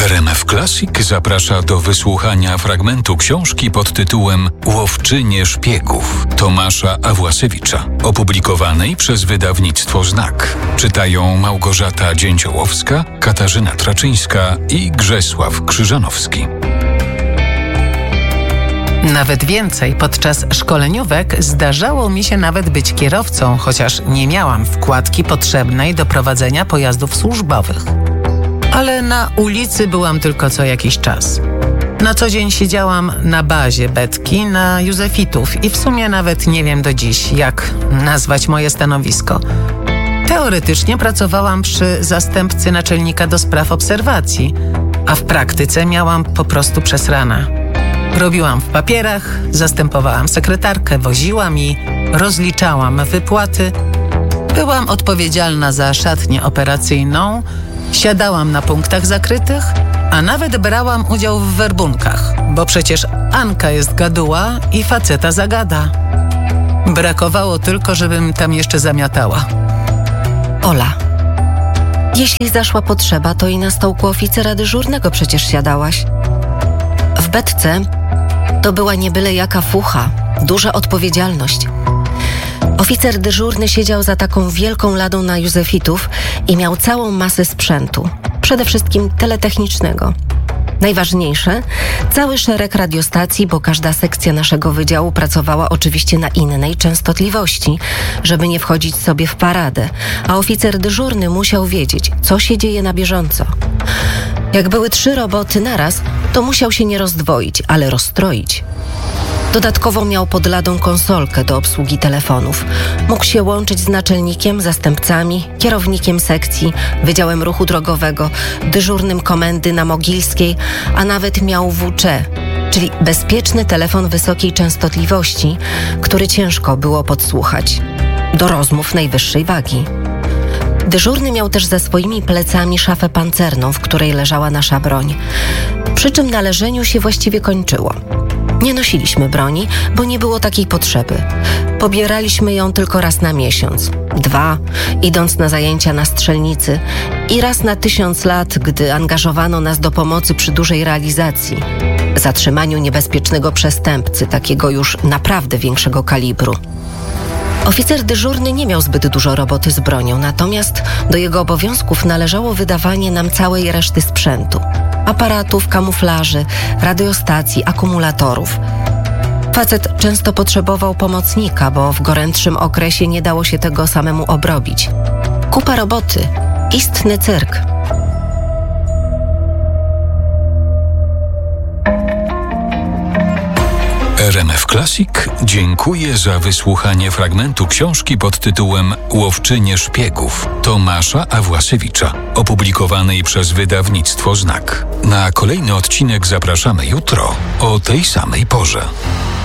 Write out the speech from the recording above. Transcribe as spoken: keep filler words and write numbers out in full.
R M F Classic zaprasza do wysłuchania fragmentu książki pod tytułem Łowczynie szpiegów Tomasza Awłasiewicza, opublikowanej przez wydawnictwo Znak. Czytają Małgorzata Dzięciołowska, Katarzyna Traczyńska i Grzesław Krzyżanowski. Nawet więcej, podczas szkoleniówek zdarzało mi się nawet być kierowcą, chociaż nie miałam wkładki potrzebnej do prowadzenia pojazdów służbowych. Ale na ulicy byłam tylko co jakiś czas. Na co dzień siedziałam na bazie Betki na Józefitów i w sumie nawet nie wiem do dziś, jak nazwać moje stanowisko. Teoretycznie pracowałam przy zastępcy naczelnika do spraw obserwacji, a w praktyce miałam po prostu przesrana. Robiłam w papierach, zastępowałam sekretarkę, woziłam i rozliczałam wypłaty. Byłam odpowiedzialna za szatnię operacyjną, siadałam na punktach zakrytych, a nawet brałam udział w werbunkach, bo przecież Anka jest gaduła i faceta zagada. Brakowało tylko, żebym tam jeszcze zamiatała. Ola, jeśli zaszła potrzeba, to i na stołku oficera dyżurnego przecież siadałaś. W Betce to była nie byle jaka fucha, duża odpowiedzialność. Oficer dyżurny siedział za taką wielką ladą na Józefitów i miał całą masę sprzętu, przede wszystkim teletechnicznego. Najważniejsze, cały szereg radiostacji, bo każda sekcja naszego wydziału pracowała oczywiście na innej częstotliwości, żeby nie wchodzić sobie w paradę, a oficer dyżurny musiał wiedzieć, co się dzieje na bieżąco. Jak były trzy roboty naraz, to musiał się nie rozdwoić, ale rozstroić. Dodatkowo miał pod ladą konsolkę do obsługi telefonów. Mógł się łączyć z naczelnikiem, zastępcami, kierownikiem sekcji, Wydziałem Ruchu Drogowego, dyżurnym komendy na Mogilskiej, a nawet miał W C, czyli bezpieczny telefon wysokiej częstotliwości, który ciężko było podsłuchać. Do rozmów najwyższej wagi. Dyżurny miał też za swoimi plecami szafę pancerną, w której leżała nasza broń. Przy czym na leżeniu się właściwie kończyło. Nie nosiliśmy broni, bo nie było takiej potrzeby. Pobieraliśmy ją tylko raz na miesiąc, dwa, idąc na zajęcia na strzelnicy i raz na tysiąc lat, gdy angażowano nas do pomocy przy dużej realizacji, zatrzymaniu niebezpiecznego przestępcy, takiego już naprawdę większego kalibru. Oficer dyżurny nie miał zbyt dużo roboty z bronią, natomiast do jego obowiązków należało wydawanie nam całej reszty sprzętu. Aparatów, kamuflaży, radiostacji, akumulatorów. Facet często potrzebował pomocnika, bo w gorętszym okresie nie dało się tego samemu obrobić. Kupa roboty, istny cyrk. R M F Classic dziękuję za wysłuchanie fragmentu książki pod tytułem Łowczynie szpiegów Tomasza Awłasiewicza, opublikowanej przez wydawnictwo Znak. Na kolejny odcinek zapraszamy jutro o tej samej porze.